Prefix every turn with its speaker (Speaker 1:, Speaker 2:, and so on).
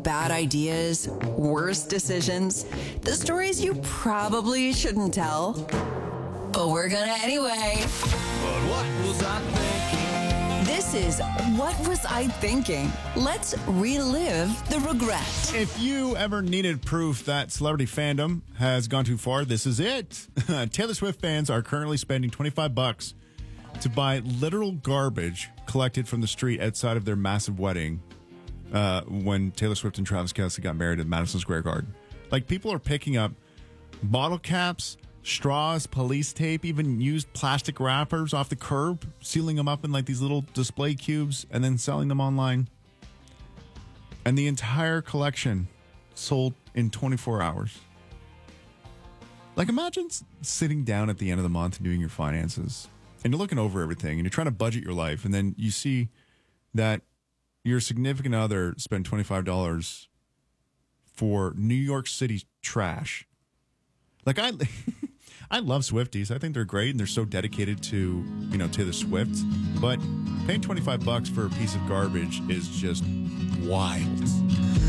Speaker 1: bad ideas, worse decisions, the stories you probably shouldn't tell. But we're gonna anyway.
Speaker 2: But what was I thinking?
Speaker 1: This is What Was I Thinking? Let's relive the regret.
Speaker 3: If you ever needed proof that celebrity fandom has gone too far, this is it. Taylor Swift fans are currently spending $25 to buy literal garbage collected from the street outside of their massive wedding when Taylor Swift and Travis Kelce got married at Madison Square Garden. Like, people are picking up bottle caps, straws, police tape, even used plastic wrappers off the curb, sealing them up in like these little display cubes and then selling them online. And the entire collection sold in 24 hours. Like, imagine sitting down at the end of the month and doing your finances and you're looking over everything and you're trying to budget your life, and then you see that your significant other spent $25 for New York City trash. Like, I love Swifties. I think they're great and they're so dedicated to, Taylor Swift. But paying $25 for a piece of garbage is just wild.